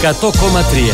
100,3.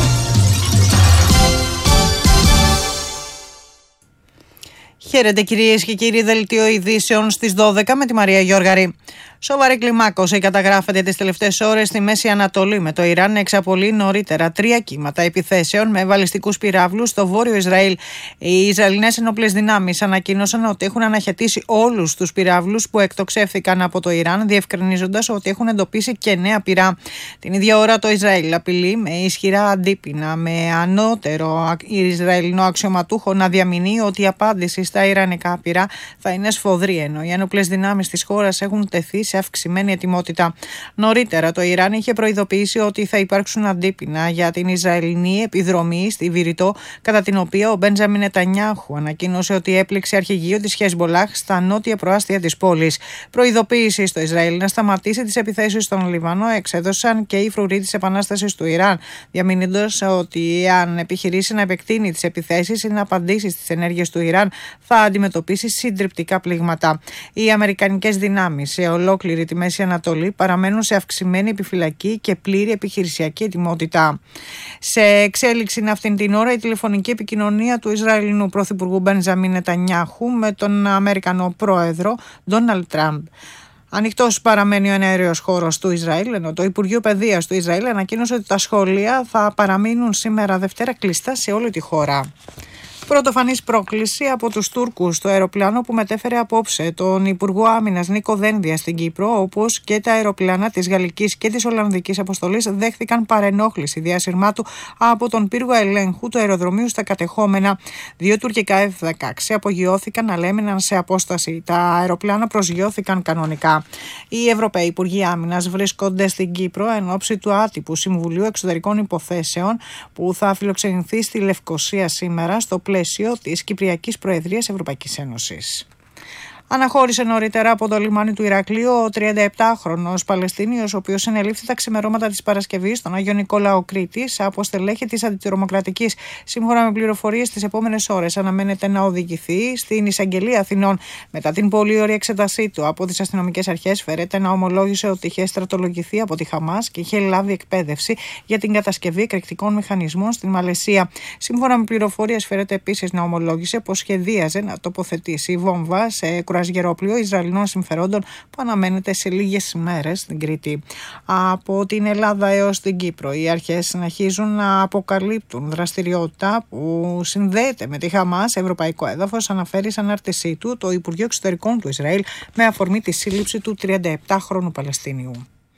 Χαίρετε κυρίες και κύριοι, δελτίο ειδήσεων στις 12 με τη Μαρία Γιώργαρη. Σοβαρή κλιμάκωση καταγράφεται τις τελευταίες ώρες στη Μέση Ανατολή, με το Ιράν να εξαπολύει νωρίτερα 3 κύματα επιθέσεων με βαλιστικούς πυράβλους στο βόρειο Ισραήλ. Οι Ισραηλινές ενόπλες δυνάμεις ανακοίνωσαν ότι έχουν αναχαιτήσει όλους τους πυράβλους που εκτοξεύθηκαν από το Ιράν, διευκρινίζοντας ότι έχουν εντοπίσει και νέα πυρά. Την ίδια ώρα το Ισραήλ απειλεί με ισχυρά αντίπεινα, με ανώτερο Ισραηλινό αξιωματούχο να διαμηνύει ότι η απάντηση στα ιρανικά πυρά θα είναι σφοδρή, ενώ οι ενόπλες δυνάμεις της χώρας έχουν τεθεί σε αυξημένη ετοιμότητα. Νωρίτερα, το Ιράν είχε προειδοποιήσει ότι θα υπάρξουν αντίπεινα για την Ισραηλινή επιδρομή στη Βηρητό, κατά την οποία ο Μπέντζαμιν Νετανιάχου ανακοίνωσε ότι έπληξε αρχηγείο της Χεσμολάχ στα νότια προάστια της πόλης. Προειδοποίηση στο Ισραήλ να σταματήσει τις επιθέσεις στον Λιβανό εξέδωσαν και οι φρουροί της Επανάστασης του Ιράν, διαμηνύοντας ότι αν επιχειρήσει να επεκτείνει τις επιθέσεις ή να απαντήσει στις ενέργειες του Ιράν, θα αντιμετωπίσει συντριπτικά πλήγματα. Οι αμερικανικές δυνάμεις σε ολόκληρη τη Μέση Ανατολή παραμένουν σε αυξημένη επιφυλακή και πλήρη επιχειρησιακή ετοιμότητα. Σε εξέλιξη είναι αυτήν την ώρα η τηλεφωνική επικοινωνία του Ισραηλινού Πρωθυπουργού Μπεντζαμίν Νετανιάχου με τον Αμερικανό Πρόεδρο Ντόναλντ Τραμπ. Ανοιχτός παραμένει ο εναέριος χώρος του Ισραήλ, ενώ το Υπουργείο Παιδείας του Ισραήλ ανακοίνωσε ότι τα σχολεία θα παραμείνουν σήμερα Δευτέρα κλειστά σε όλη τη χώρα. Πρωτοφανής πρόκληση από τους Τούρκους στο αεροπλάνο που μετέφερε απόψε τον Υπουργό Άμυνας Νίκο Δένδια στην Κύπρο, όπως και τα αεροπλάνα της Γαλλικής και της Ολλανδικής αποστολής δέχθηκαν παρενόχληση διασυρμάτου από τον πύργο ελέγχου του αεροδρομίου στα κατεχόμενα. 2 τουρκικά F-16 απογειώθηκαν, αλλά έμειναν σε απόσταση. Τα αεροπλάνα προσγειώθηκαν κανονικά. Οι Ευρωπαίοι Υπουργοί Άμυνας βρίσκονται στην Κύπρο εν ώψη του άτυπου Συμβουλίου Εξωτερικών Υποθέσεων που θα φιλοξενηθεί στη Λευκοσία σήμερα στο πλαίσιο της Κυπριακής Προεδρίας Ευρωπαϊκής Ένωσης. Αναχώρησε νωρίτερα από το λιμάνι του Ηρακλείου ο 37χρονος Παλαιστίνιος, ο οποίος συνελήφθη τα ξημερώματα της Παρασκευής στον Άγιο Νικόλαο Κρήτης από στελέχη της Αντιτρομοκρατικής. Σύμφωνα με πληροφορίες, τις επόμενες ώρες αναμένεται να οδηγηθεί στην Εισαγγελία Αθηνών. Μετά την πολύ ωραία εξέτασή του από τις αστυνομικές αρχές, φέρεται να ομολόγησε ότι είχε στρατολογηθεί από τη Χαμάς και είχε λάβει εκπαίδευση για την κατασκευή εκρηκτικών μηχανισμών στην Μαλαισία. Σύμφωνα με πληροφορίες, φέρεται επίσης να ομολόγησε πως σχεδίαζε να τοποθετήσει βόμβα σε κουρασγερόπλοιο Ισραηλινών συμφερόντων που αναμένεται σε λίγες ημέρες στην Κρήτη. Από την Ελλάδα έως την Κύπρο, οι αρχές συνεχίζουν να αποκαλύπτουν δραστηριότητα που συνδέεται με τη Χαμάς σε ευρωπαϊκό έδαφος, αναφέρει σε ανάρτησή του το Υπουργείο Εξωτερικών του Ισραήλ με αφορμή τη σύλληψη του 37χρονου Παλαιστίνιου.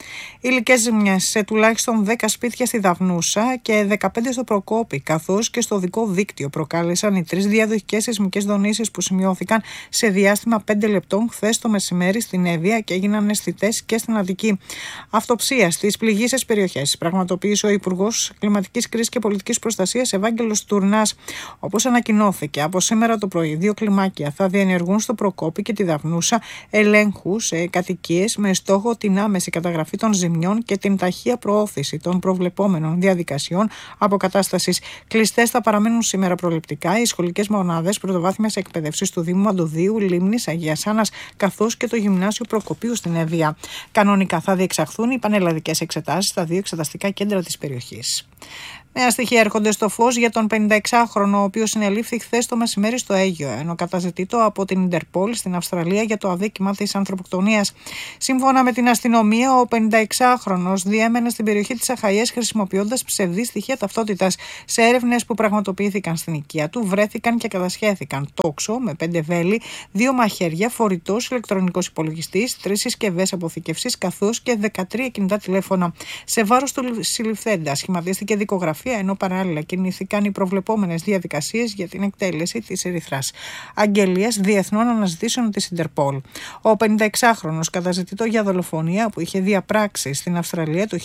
Υλικές ζημιές σε τουλάχιστον 10 σπίτια στη Δαυνούσα και 15 στο Προκόπη, καθώς και στο οδικό δίκτυο προκάλεσαν οι 3 διαδοχικές σεισμικές δονήσεις που σημειώθηκαν σε διάστημα 5 λεπτών χθες το μεσημέρι στην Εύβοια και έγιναν αισθητές και στην Αττική. Αυτοψία στις πληγείσες περιοχές πραγματοποίησε ο Υπουργός Κλιματικής Κρίσης και Πολιτικής Προστασίας Ευάγγελος Τουρνάς. Όπως ανακοινώθηκε από σήμερα το πρωί, 2 κλιμάκια θα διενεργούν στο Προκόπη και τη Δαυνούσα ελέγχους σε κατοικίες με στόχο την άμεση καταγραφή των ζημιών και την ταχεία προώθηση των προβλεπόμενων διαδικασιών αποκατάστασης. Κλειστές θα παραμένουν σήμερα προληπτικά οι σχολικές μονάδες πρωτοβάθμιας εκπαίδευσης του Δήμου Μαντουδίου, Λίμνης, Αγίας Άννας, καθώς και το Γυμνάσιο Προκοπίου στην Εύβοια. Κανονικά θα διεξαχθούν οι πανελλαδικές εξετάσεις στα 2 εξεταστικά κέντρα της περιοχής. Νέα στοιχεία έρχονται στο φως για τον 56χρονο, ο οποίος συνελήφθη χθες το μεσημέρι στο Αίγιο, ενώ καταζητείτο από την Ιντερπόλ στην Αυστραλία για το αδίκημα της ανθρωποκτονίας. Σύμφωνα με την αστυνομία, ο 56χρονος διέμενε στην περιοχή της Αχαΐας χρησιμοποιώντας ψευδή στοιχεία ταυτότητας. Σε έρευνες που πραγματοποιήθηκαν στην οικία του, βρέθηκαν και κατασχέθηκαν τόξο με 5 βέλη, 2 μαχαίρια, φορητός ηλεκτρονικός υπολογιστής, 3 συσκευές αποθηκευσής, καθώς και 13 κινητά τηλέφωνα. Σε βάρος του συλληφθέντα σχηματίστηκε δικογραφία, ενώ παράλληλα κινήθηκαν οι προβλεπόμενες διαδικασίες για την εκτέλεση της ερυθράς αγγελίας διεθνών αναζητήσεων της Ιντερπόλ. Ο 56χρονος καταζητείτο για δολοφονία που είχε διαπράξει στην Αυστραλία το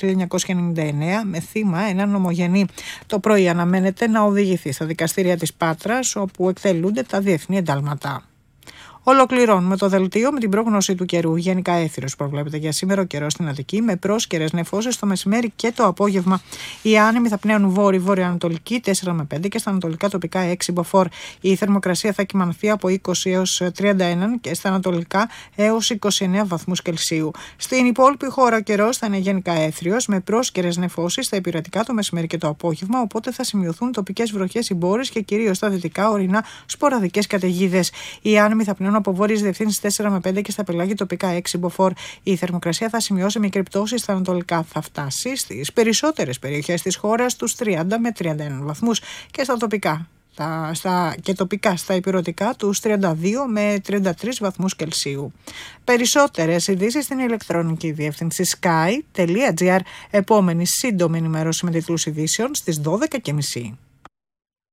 1999 με θύμα έναν ομογενή. Το πρωί αναμένεται να οδηγηθεί στα δικαστήρια της Πάτρας, όπου εκτελούνται τα διεθνή εντάλματα. Ολοκληρώνουμε το δελτίο με την πρόγνωση του καιρού. Γενικά έθριος προβλέπεται για σήμερα ο καιρός στην Αττική, με πρόσκαιρες νεφώσεις το μεσημέρι και το απόγευμα. Οι άνεμοι θα πνέουν βόρειο-βορειοανατολική 4 με 5 και στα ανατολικά τοπικά 6 μποφόρ. Η θερμοκρασία θα κυμανθεί από 20 έως 31 και στα ανατολικά έως 29 βαθμούς Κελσίου. Στην υπόλοιπη χώρα ο καιρός θα είναι γενικά έθριος, με πρόσκαιρες νεφώσεις στα υπηρετικά το μεσημέρι και το απόγευμα, οπότε θα σημειωθούν τοπικές βροχές ή μπόρες και κυρίως στα δυτικά ορεινά σποραδικές καταιγίδες. Οι άνεμοι θα πνέουν από βόρειες διευθύνσεις 4 με 5 και στα πελάγια τοπικά 6 μποφόρ. Η θερμοκρασία θα σημειώσει μικρή πτώση στα ανατολικά. Θα φτάσει στις περισσότερες περιοχές της χώρας τους 30 με 31 βαθμούς και στα τοπικά. Τοπικά στα ηπειρωτικά τους 32 με 33 βαθμούς Κελσίου. Περισσότερες ειδήσεις στην ηλεκτρονική διεύθυνση sky.gr. Επόμενη σύντομη ενημέρωση με τίτλους ειδήσεων στις 12:30.